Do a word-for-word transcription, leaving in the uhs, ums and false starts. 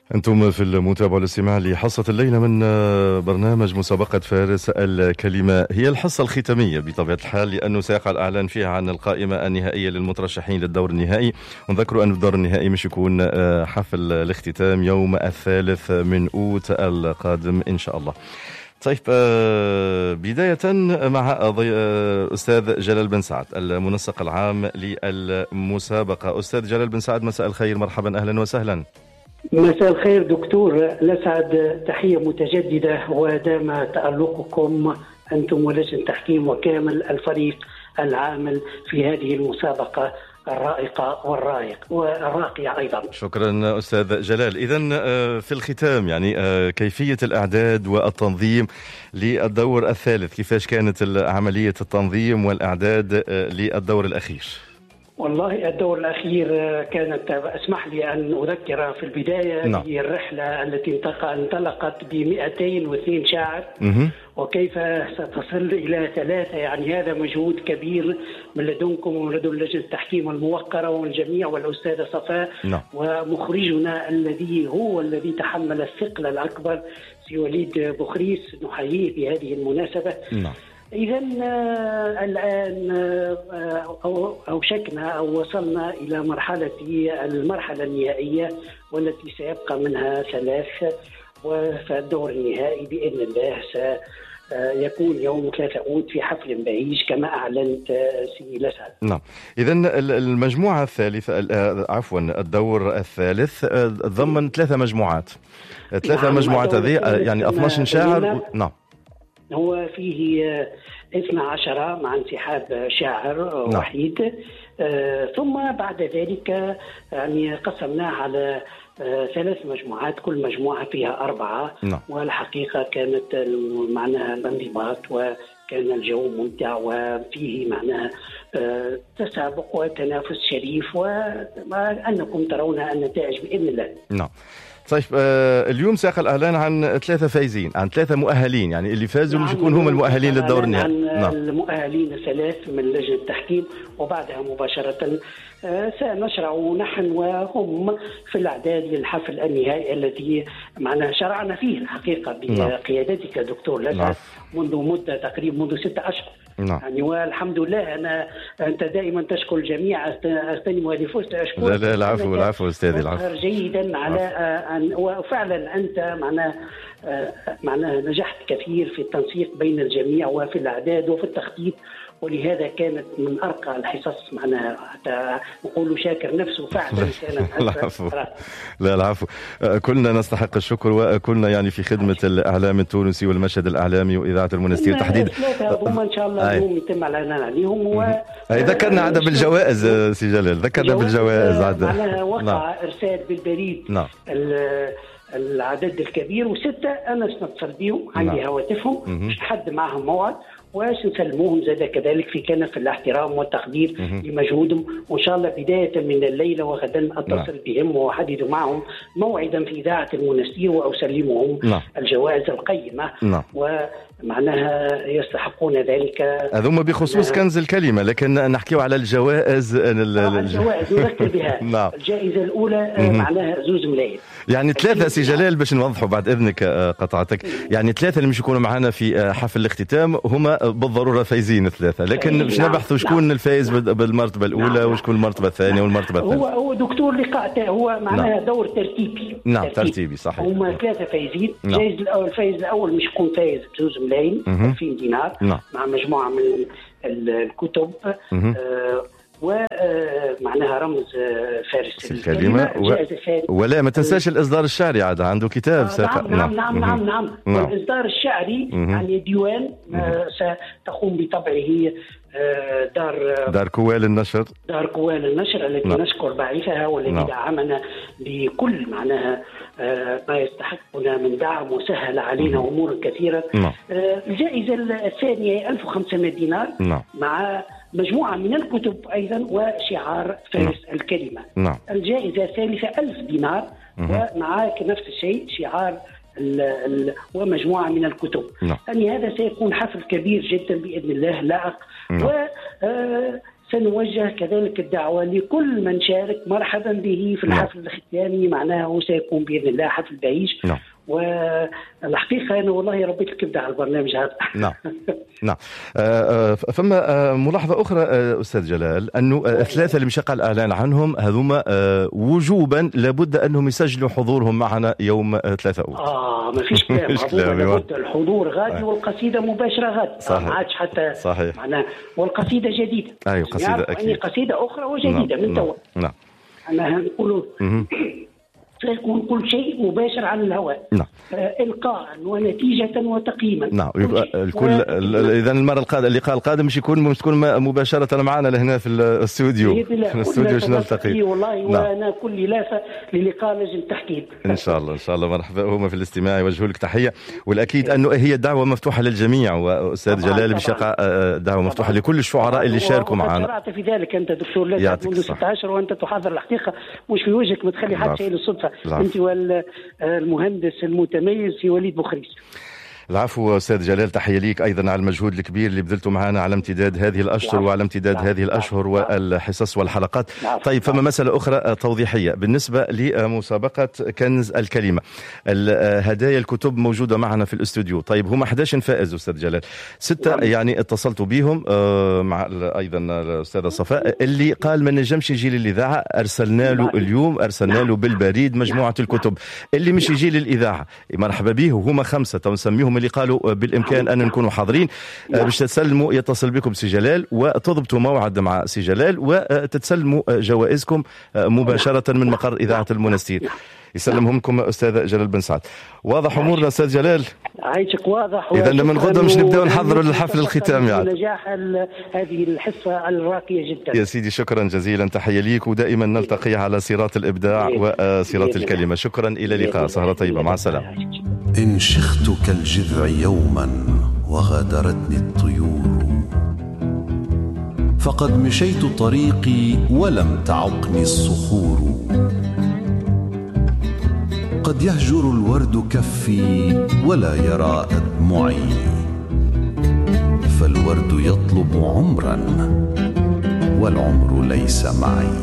أنتم في المتابعة والاستماع لحصة الليلة من برنامج مسابقة فارس الكلمة. هي الحصة الختامية بطبيعة الحال، لأنه سيقع الإعلان فيها عن القائمة النهائية للمترشحين للدور النهائي. ونذكروا أن الدور النهائي مش يكون حفل الاختتام يوم الثالث من أوت القادم إن شاء الله. طيب، بداية مع أستاذ جلال بن سعد المنسق العام للمسابقة. أستاذ جلال بن سعد، مساء الخير، مرحبا، أهلا وسهلا. مساء الخير دكتور لسعد، تحية متجددة ودام تألقكم أنتم ولجنة التحكيم وكامل الفريق العامل في هذه المسابقة الرائقة والرائق والراقية أيضا. شكرا أستاذ جلال. إذن في الختام، يعني كيفية الإعداد والتنظيم للدور الثالث، كيفاش كانت عملية التنظيم والإعداد للدور الأخير؟ والله الدور الأخير كانت، اسمح لي أن أذكر في البداية no. بالرحلة التي انطلقت ب مئتين واثنين شاعر mm-hmm. وكيف ستصل إلى ثلاثة. يعني هذا مجهود كبير من لدنكم ومن لدن لجنة التحكيم الموقرة والجميع والأستاذة صفاء no. ومخرجنا الذي هو الذي تحمل الثقل الأكبر سي وليد بخريس، نحييه بهذه المناسبة no. إذن الآن أوشكنا أو وصلنا إلى مرحلة المرحلة النهائية والتي سيبقى منها ثلاث، وفي الدور النهائي بإذن الله سيكون يوم ثلاثة أوت في حفل بهيج كما أعلنت سي لسعد. نعم. إذن المجموعة الثالثة، عفوا الدور الثالث ضمن ثلاثة مجموعات ثلاثة نعم. مجموعات هذه يعني اثناشر شاعر. نعم. هو فيه اثنا عشر مع انسحاب شاعر no. وحيد، آه ثم بعد ذلك يعني قسمناه على آه ثلاث مجموعات، كل مجموعة فيها أربعة no. والحقيقة كانت معناها الانضباط وكان الجو ممتع وفيه معناها آه تسابق وتنافس شريف، وأنكم ترون النتائج بإذن الله. نعم. طيب، آه اليوم سيقع الإعلان عن ثلاثة فايزين، عن ثلاثة مؤهلين، يعني اللي فازوا مش يكون هم المؤهلين للدور النهائي. نعم. المؤهلين ثلاث من لجنة التحكيم، وبعدها مباشرة آه سنشرع نحن وهم في الإعداد للحفل النهائي الذي معنا شرعنا فيه الحقيقة بقيادتك دكتور لسعد منذ مدة تقريبا منذ ستة أشهر. نعم. يعني والحمد لله. أنا أنت دائما تشكر الجميع، أستلم وهذه فرصة أشكر. لا لا العفو العفو أستاذي العفو. جيدا على أن وفعلا أنت معنا معناها نجحت كثير في التنسيق بين الجميع وفي الأعداد وفي التخطيط، ولهذا كانت من أرقى الحصص معناها حتى نقول شاكر نفسه فعلا. كانت العفو. لا العفو، كلنا نستحق الشكر، وكلنا يعني في خدمة الإعلام التونسي والمشهد الإعلامي وإذاعة المنستير تحديدا. هم إن شاء الله اليوم يتم الإعلان عليهم. و... ذكرنا عدد بالجوائز سي جلال، ذكرنا بالجوائز عدد. معناها وقع إرسال بالبريد نعم. العدد الكبير، وستة أنا سنتصل بهم عندي هواتفهم، مش حد معهم موعد، وسنسلموهم زاد كذلك في كنف الاحترام والتقدير لمجهودهم. وإن شاء الله بداية من الليلة وغدا أتصل بهم وأحدد معهم موعدا في إذاعة المنستير وأسلمهم نعم. الجوائز القيمة نعم. ومعناها يستحقون ذلك. هذوما بخصوص كنز الكلمة، لكن نحكيو على الجوائز. الجوائز نذكر بها نعم. الجائزة الأولى معناها زوز ملايين، يعني ثلاثة سي جلال باش نوضحوا بعد إذنك قطعتك، يعني ثلاثة اللي مش يكونوا معنا في حفل الاختتام هما بالضرورة فايزين ثلاثة، لكن باش نعم. نبحثوا شكون نعم. الفائز بالمرتبة الأولى نعم. وشكون المرتبة الثانية نعم. والمرتبة الثالثة. هو هو دكتور لقاء هو معناها نعم. دور ترتيبي نعم ترتيبي, ترتيبي صحيح. هما ثلاثة فايزين نعم. الجائزة الأول الفائز الأول مش يكون فايز بزوز ملايين ألفين دينار نعم. مع مجموعة من الكتب آه ومعناها رمز فارس الكلمة و... ولا ما تنساش الإصدار الشعري عاد عنده كتاب آه ساق... نعم نعم نعم نعم, نعم. الإصدار الشعري يعني ديوان آه ستقوم بطبعه آه دار دار كوال النشر دار كوال النشر التي نعم. نشكر باعثها والذي نعم. دعمنا بكل معناها آه ما يستحقنا من دعم وسهل علينا مم. أمور كثيرة نعم. آه الجائزة الثانية ألف وخمسمائة دينار نعم. مع مجموعة من الكتب أيضا وشعار فارس نعم. الكلمة نعم. الجائزة الثالثة ألف دينار مم. ومعك نفس الشيء شعار ال ال ومجموعة من الكتب نعم. يعني هذا سيكون حفل كبير جدا بإذن الله لائق و سنوجه كذلك الدعوة لكل من شارك مرحبا به في الحفل الختامي. معناه سيكون بإذن الله حفل بعيش. نعم. والحقيقة أنا والله ربيت الكبدة على البرنامج هذا. نعم نعم. آه فما آه ملاحظة أخرى آه أستاذ جلال، أنه آه الثلاثة اللي مشقع الإعلان عنهم هذوما آه وجوبا لابد أنهم يسجلوا حضورهم معنا يوم آه ثلاثة أوت. آه ما فيش كلام. لابد الحضور غادي آه. والقصيدة مباشرة غادي. صحيح. ما عادش حتى صحيح. معناه والقصيدة جديدة. أيوة قصيدة أكيد. يعني قصيدة أخرى وجديدة. نعم. من توا. نعم. أنا نقول سيكون كل شيء مباشر على الهواء. نعم. إلقاء ونتيجة وتقييما. نعم. الكل إذا المرة القادمة اللقاء القادم مش يكون مش تكون مباشرة معنا لهنا في الاستوديو. في الاستوديو باش نلتقي. والله نعم. وأنا كل لافة للقاء لجنة التحكيم. إن شاء الله إن شاء الله. مرحبا هما في الاستماع يوجهوا لك تحية، والأكيد أنه هي دعوة مفتوحة للجميع، وأستاذ جلال بشقة دعوة مفتوحة لكل الشهراء اللي شاركوا معنا. شرعت في ذلك أنت دكتور لك منذ ستة عشر وأنت تحاضر الحقيقة مش في وجهك ما تخلي حد شيء للصدفة. أنت والمهندس المتميز في وليد بوخريس. العفو أستاذ جلال، تحية ليك أيضا على المجهود الكبير اللي بذلته معنا على امتداد هذه الأشهر وعلى امتداد هذه الأشهر والحصص والحلقات. طيب فما مسألة أخرى توضيحية بالنسبة لمسابقة كنز الكلمة. الهدايا الكتب موجودة معنا في الاستوديو. طيب هم أحد عشر فائز أستاذ جلال، ستة يعني اتصلتوا بهم مع أيضا الأستاذة صفاء اللي قال ما نجمش يجي للإذاعة، أرسلنا له اليوم أرسلنا له بالبريد مجموعة الكتب. اللي مش يجي للإذاعة مرحبا به، وهم خمسة تنسميهم اللي قالوا بالإمكان أن نكونوا حاضرين باش تسلموا. يتصل بكم سي جلال وتضبطوا موعد مع سي جلال وتتسلموا جوائزكم مباشرة من مقر إذاعة المنستير. يسلمهم لكم أستاذ جلال بن سعد. واضح أمورنا أستاذ جلال؟ عايشك واضح. إذا من غدا مش نبدأ نحضروا للحفل الختامي يعني. نجاح هذه الحصة الراقية جدا يا سيدي. شكرا جزيلا، تحية ليك، ودائما نلتقي على صراط الإبداع وصراط الكلمة. شكرا، إلى اللقاء، سهرة طيبة، مع السلامة. إن شخت كالجذع يوما وغادرتني الطيور، فقد مشيت طريقي ولم تعقني الصخور. قد يهجر الورد كفي ولا يرى أدمعي، فالورد يطلب عمرا والعمر ليس معي.